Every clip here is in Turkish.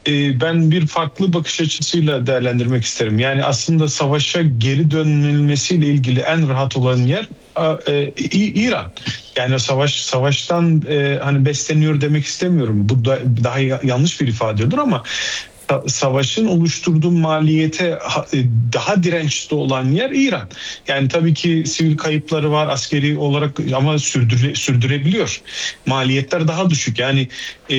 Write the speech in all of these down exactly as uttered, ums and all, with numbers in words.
e, ben bir farklı bakış açısıyla değerlendirmek isterim. Yani aslında savaşa geri dönülmesiyle ilgili en rahat olan yer e, İran. Yani savaş savaştan e, hani besleniyor demek istemiyorum. Bu da daha yanlış bir ifadedir ama savaşın oluşturduğu maliyete daha dirençli olan yer İran. Yani tabii ki sivil kayıpları var askeri olarak ama sürdüre, sürdürebiliyor. Maliyetler daha düşük. Yani e,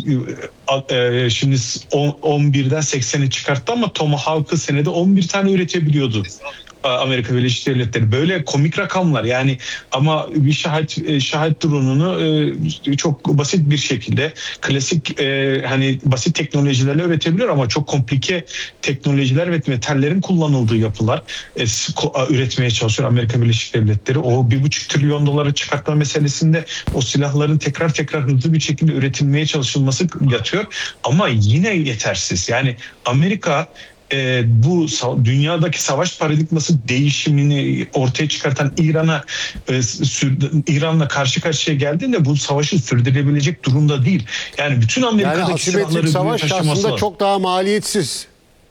e, şimdi on birden sekseni çıkarttı ama Tomahawk'ı senede on bir tane üretebiliyordu. Amerika Birleşik Devletleri. Böyle komik rakamlar yani, ama bir şahit şahit drone'unu e, çok basit bir şekilde klasik e, hani basit teknolojilerle üretebiliyor ama çok komplike teknolojiler ve metallerin kullanıldığı yapılar e, üretmeye çalışıyor Amerika Birleşik Devletleri. O bir buçuk trilyon doları çıkartma meselesinde o silahların tekrar tekrar hızlı bir şekilde üretilmeye çalışılması yatıyor ama yine yetersiz. Yani Amerika E, bu dünyadaki savaş paradigması değişimini ortaya çıkartan İran'a e, İran'la karşı karşıya geldiğinde bu savaşı sürdürebilecek durumda değil. Yani bütün Amerika'daki yani silahları savaş taşıması aslında lazım. çok daha maliyetsiz.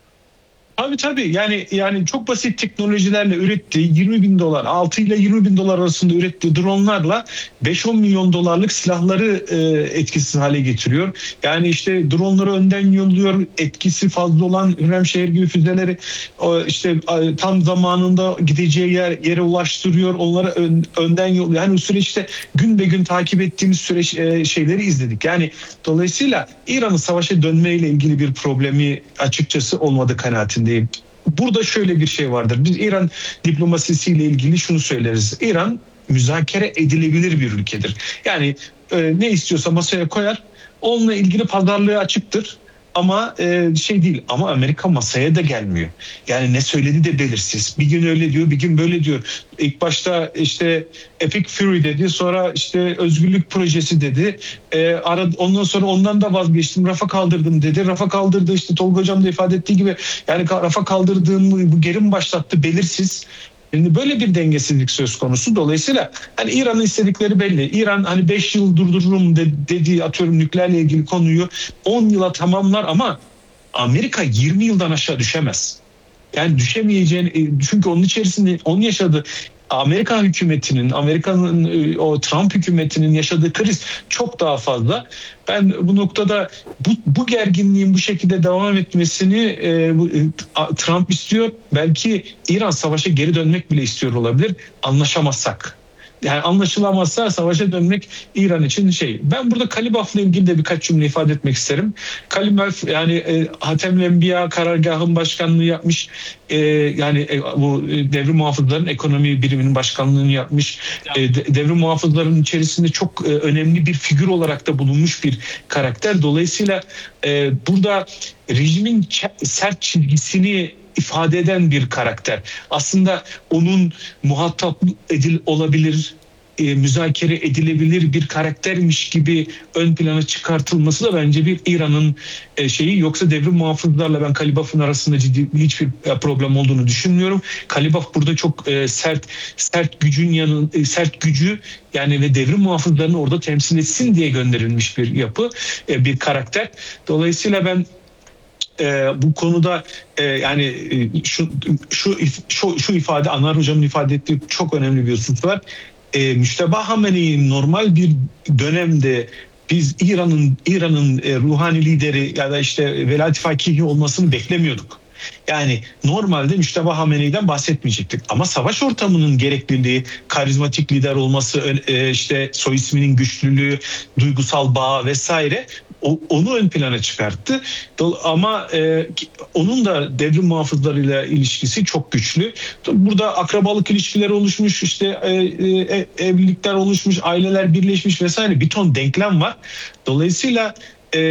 Tabii tabii yani yani çok basit teknolojilerle ürettiği yirmi bin dolar altı ile yirmi bin dolar arasında ürettiği dronlarla beş on milyon dolarlık silahları e, etkisiz hale getiriyor. Yani işte dronları önden yolluyor, etkisi fazla olan Hürremşehir gibi füzeleri o işte tam zamanında gideceği yer yere ulaştırıyor, onları ön, önden yolluyor. Yani bu süreçte gün be gün takip ettiğimiz süreç e, şeyleri izledik. Yani dolayısıyla İran'ın savaşa dönmeyle ilgili bir problemi açıkçası olmadı kanaatindeyim. Burada şöyle bir şey vardır. Biz İran diplomasisiyle ilgili şunu söyleriz. İran müzakere edilebilir bir ülkedir. Yani e, ne istiyorsa masaya koyar. Onunla ilgili pazarlığı açıktır. Ama e, şey değil, ama Amerika masaya da gelmiyor. Yani ne söyledi de belirsiz. Bir gün öyle diyor, bir gün böyle diyor. İlk başta işte Epic Fury dedi, sonra işte Özgürlük Projesi dedi. E, ara, ondan sonra ondan da vazgeçtim, rafa kaldırdım dedi. Rafa kaldırdı, işte Tolga Hocam da ifade ettiği gibi. Yani rafa kaldırdığım bu geri mi başlattı belirsiz. Şimdi böyle bir dengesizlik söz konusu. Dolayısıyla hani İran'ın istedikleri belli. İran hani beş yıl durdururum de, dediği, atıyorum nükleerle ilgili konuyu on yıla tamamlar ama Amerika yirmi yıldan aşağı düşemez. Yani düşemeyeceğini, çünkü onun içerisinde onun yaşadığı Amerika hükümetinin, Amerika'nın o Trump hükümetinin yaşadığı kriz çok daha fazla. Ben bu noktada bu, bu gerginliğin bu şekilde devam etmesini e, bu, e, Trump istiyor. Belki İran savaşa geri dönmek bile istiyor olabilir. Anlaşamazsak. Yani anlaşılamazsa savaşa dönmek İran için şey. Ben burada Kalibaf'la ilgili de birkaç cümle ifade etmek isterim. Kalibaf yani e, Hatemli Enbiya karargahın başkanlığı yapmış. E, yani e, bu devrim muhafızların ekonomi biriminin başkanlığını yapmış. E, devrim muhafızların içerisinde çok e, önemli bir figür olarak da bulunmuş bir karakter. Dolayısıyla e, burada rejimin sert çizgisini ifade eden bir karakter. Aslında onun muhatap edil olabilir, e, müzakere edilebilir bir karaktermiş gibi ön plana çıkartılması da bence bir İran'ın e, şeyi. Yoksa devrim muhafızlarla ben Kalibaf'ın arasında ciddi hiçbir problem olduğunu düşünmüyorum. Kalibaf burada çok e, sert sert gücün yanı e, sert gücü yani ve devrim muhafızlarını orada temsil etsin diye gönderilmiş bir yapı, e, bir karakter. Dolayısıyla ben Ee, bu konuda e, yani e, şu, şu şu şu ifade Anar Hocam'ın ifade ettiği çok önemli bir husus var. E, Müşteba Hamene'nin normal bir dönemde biz İran'ın İran'ın e, ruhani lideri ya da işte velayet-i fakihi olmasını beklemiyorduk. Yani normalde Müşteba Hamene'den bahsetmeyecektik. Ama savaş ortamının gerekliliği, karizmatik lider olması, e, işte soy isminin güçlülüğü, duygusal bağ vesaire o, onu ön plana çıkarttı. Ama e, onun da devrim muhafızlarıyla ilişkisi çok güçlü. Burada akrabalık ilişkileri oluşmuş, işte e, e, evlilikler oluşmuş, aileler birleşmiş vesaire, bir ton denklem var. Dolayısıyla e,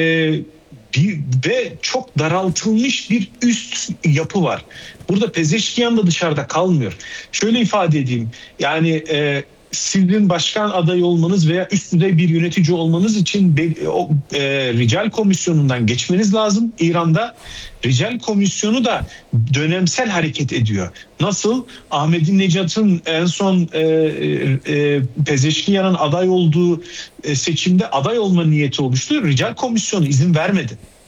bir, ve çok daraltılmış bir üst yapı var. Burada Pezeşkiyan da dışarıda kalmıyor. Şöyle ifade edeyim. Yani e, sizin başkan adayı olmanız veya üst düzey bir yönetici olmanız için be, o, e, Rical Komisyonu'ndan geçmeniz lazım İran'da. Rical Komisyonu da dönemsel hareket ediyor. Nasıl? Ahmadinejad'ın en son e, e, Pezeşkiyan'ın aday olduğu e, seçimde aday olma niyeti oluştu. Rical Komisyonu izin vermedi.